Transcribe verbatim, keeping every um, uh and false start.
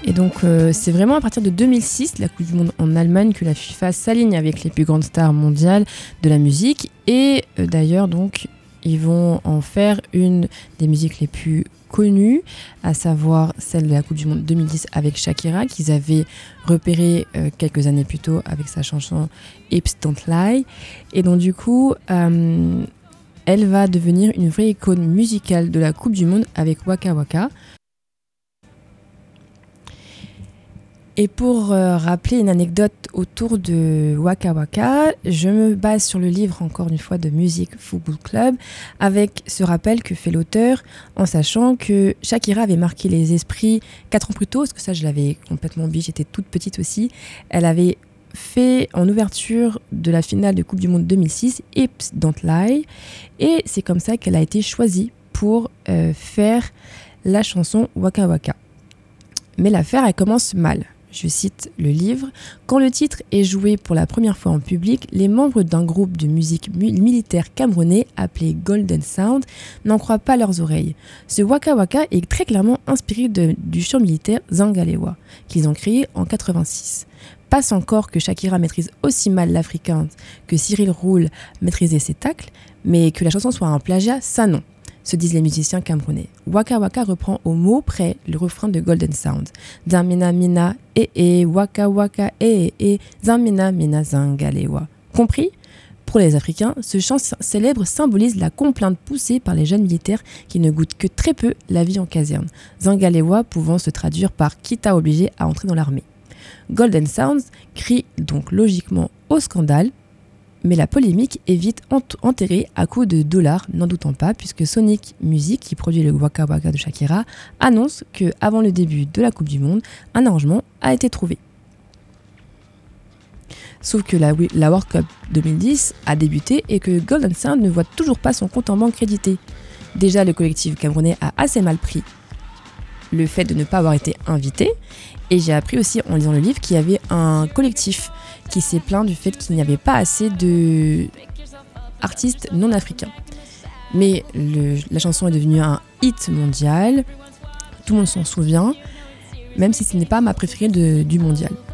Et donc euh, c'est vraiment à partir de deux mille six, la Coupe du Monde en Allemagne, que la FIFA s'aligne avec les plus grandes stars mondiales de la musique. Et euh, d'ailleurs, donc, ils vont en faire une des musiques les plus connues, à savoir celle de la Coupe du Monde deux mille dix avec Shakira, qu'ils avaient repérée euh, quelques années plus tôt avec sa chanson Hips Don't Lie. Et donc du coup, euh, elle va devenir une vraie icône musicale de la Coupe du Monde avec Waka Waka. Et pour euh, rappeler une anecdote autour de Waka Waka, je me base sur le livre, encore une fois, de Music Football Club, avec ce rappel que fait l'auteur, en sachant que Shakira avait marqué les esprits quatre ans plus tôt, parce que ça je l'avais complètement oublié, j'étais toute petite aussi. Elle avait fait en ouverture de la finale de Coupe du Monde deux mille six, Hips Don't Lie, et c'est comme ça qu'elle a été choisie pour euh, faire la chanson Waka Waka. Mais l'affaire, elle commence mal. Je cite le livre. Quand le titre est joué pour la première fois en public, les membres d'un groupe de musique mu- militaire camerounais appelé Golden Sound n'en croient pas leurs oreilles. Ce Waka Waka est très clairement inspiré de, du chant militaire Zangalewa, qu'ils ont créé en quatre-vingt-six. Passe encore que Shakira maîtrise aussi mal l'africain que Cyril Roule maîtrisait ses tacles, mais que la chanson soit un plagiat, ça non, se disent les musiciens camerounais. Waka Waka reprend au mot près le refrain de Golden Sound. Zamina mina eh eh waka waka eh eh zamina mina zangalewa. Compris ? Pour les Africains, ce chant célèbre symbolise la complainte poussée par les jeunes militaires qui ne goûtent que très peu la vie en caserne. Zangalewa pouvant se traduire par qui t'a obligé à entrer dans l'armée. Golden Sounds crie donc logiquement au scandale, mais la polémique est vite ent- enterrée à coups de dollars, n'en doutant pas, puisque Sonic Music, qui produit le Waka Waka de Shakira, annonce que, avant le début de la Coupe du Monde, un arrangement a été trouvé. Sauf que la, la World Cup deux mille dix a débuté et que Golden Sound ne voit toujours pas son compte en banque crédité. Déjà, le collectif camerounais a assez mal pris le fait de ne pas avoir été invité, et j'ai appris aussi en lisant le livre qu'il y avait un collectif qui s'est plaint du fait qu'il n'y avait pas assez d'artistes non africains. Mais le, la chanson est devenue un hit mondial, tout le monde s'en souvient, même si ce n'est pas ma préférée de, du mondial.